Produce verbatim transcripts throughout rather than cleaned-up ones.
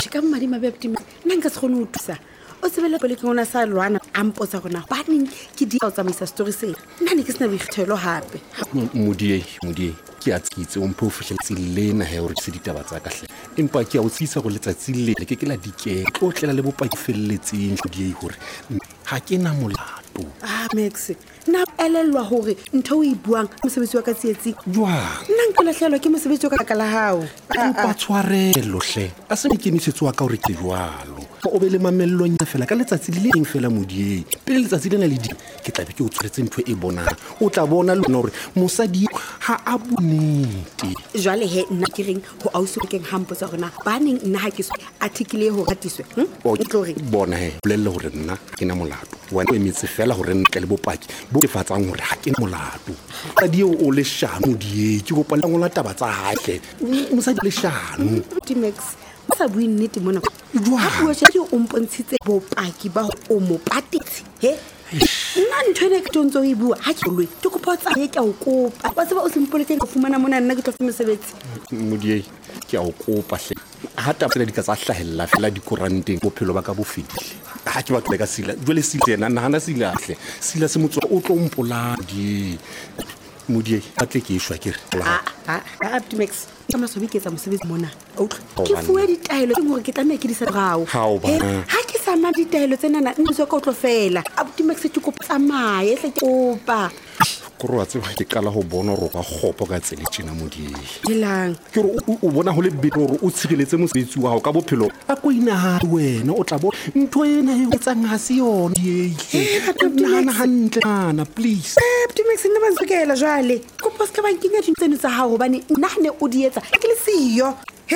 ka mmadi mabebti nna nka se kgone ho thusa o tsebele pele ke ngona sa lwana ampo sa gona ba neng ke di o tsamaisa story se nna ne ke sena boikgethelo hape modie modie ke a tsitse o mpho fihletse lena he hore se ditaba tsa kahle empa ke a o tsisa go letsatsi le ke ke la dike o tlela le bopaki felletseng modie hore ha ke na molato ah Max na elelwa hore ntho o e buang mosebetsi wa ka tsietsi jwang nna nka lahlelwa ke mosebetsi wa ka ka la hao empa tshwarelo hle a se ikemisetso wa ka hore ke jwalo o be le mamellong ya fela ka letsatsi le leng fela modie pele letsatsi lena le di ke tla be ke o tshwaretse ntho e bonang o tla bona le hore mosadi ha a bonete jwale he nna ke reng ho ausi keng hampo tsa rona ba neng nna ha ke so article ho ratiswe o tlo re bona he bolelle hore nna ke na molato wa o emitse fela hore ntle le bopaki bo ke fatsang hore ha ke na molato ka dio o le shano die ke go palla ngola taba tsa hahle mosadi le shano Max sa bui nnete mona ha bua tse o mpontshitse bopaki ba o mo patetse he nna ntho ne ke tontso e bua ha ke lwe ke kopa tsa ye ke a o kopa ba se ba o simpoletse go fumana mona nna ke tlo fumana mosebetsi modie ke a o kopa hle ha ta fela di ka tsa hlahella fela di koranteng bophelo ba ka bo fedile ha ke batla ka sila jwale sile nna hana sila hle sila se motso o tlo mpola di modie a tle ke shwa ke re a a a Max ka masobi ke tsa mosebetsi mona o ke fuwe ditaelo ke gore ke tlameha ke di sa rao ha ke sa ma ditaelo tsena nna ntse ka o tlo fela a Max ke kopa tsamaye hle ke kopa gore wa tseba ke kala ho bona hore ka gopo ka tsele tjena modie dilang ke re o bona ho le bito hore o tshireletse mosebetsi wa hao ka bophelo a ko ina wena o tla bo ntho ena e tsang ha se yona yeye nana hantle nana please Max nna ba nsekela jwale kopa se ka ba nkenya dintseno tsa hao hobane nna ne o di etsa ke le siyo he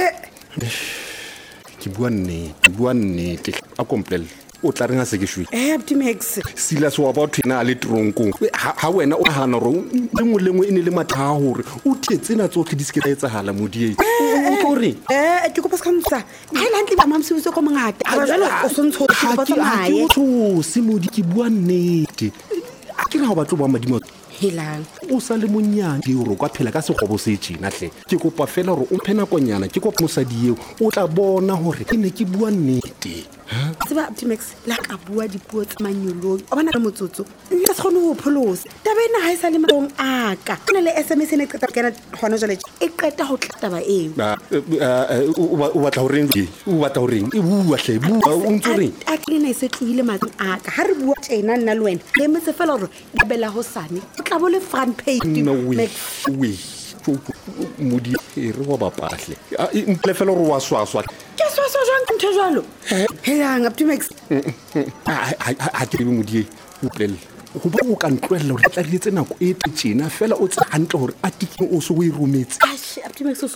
ke bua nne ke bua nne a komplel o tla renga se ke shwe eh Max sila so ba thina le tronkong ha wena o hana ro le molengwe ene le matha hore o thetsena tsohle di se ke etsa hala modie o tore eh ke kopa se ka ntsa ha ile hantle ba mamsebetso ko mongata a jwale o sontsho ke ba tsamaye o se modie ke bua nnete a ke ra ho batlo ba madimo helang o sa le monyane di ro kwa phela ka sekgobo se tjena hle ke kopa fela hore o phena konyana ke kopa mosadi eo o tla bona hore ke ne ke bua nnete ha tseba Max la ka bua dipuo tsa manyolong o bana ka motsotso nna se khone ho pholosa tabena ha isa le matong aka nna le S M S ne qeta kena hona jale e qeta ho tlataba eo o batla ho reng o batla ho reng e bua hle bua o ntse reng a tlile se tlohile matong aka ha re bua tjena nna le wena le metse fela hore e bela ho sane tla bo le front page Max we modi e re wa bapahle e mple fela hore wa swaswa ke swaswa jwang ntho jwalo helang Max ha ke be modi o plele go ba o ka ntlwella hore tla riletse nako e tshena fela o tsa hantle hore a tikeng o so o e rometse Max